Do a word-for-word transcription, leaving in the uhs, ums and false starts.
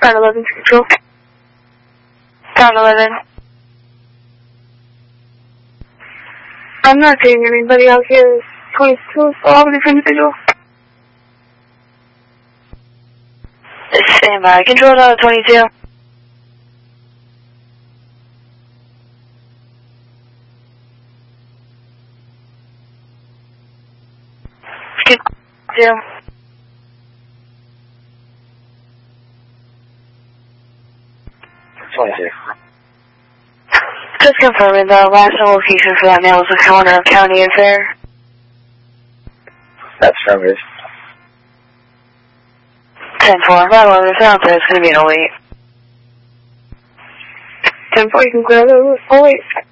Ground eleven to control. Ground eleven. I'm not seeing anybody out here. twenty-two, so I'll be individual. Stand by. Control dollar twenty-two. Two. twenty-two. Just confirming the last location for that mail was the corner of County and Fair. That's affirmative. ten four. That one is out there. It's going to be an oh eight. ten four, you can clear the oh eight.